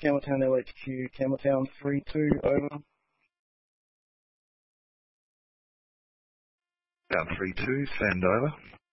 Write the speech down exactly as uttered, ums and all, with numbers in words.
Campbelltown L H Q, Campbelltown three two, over. Down three two, send over.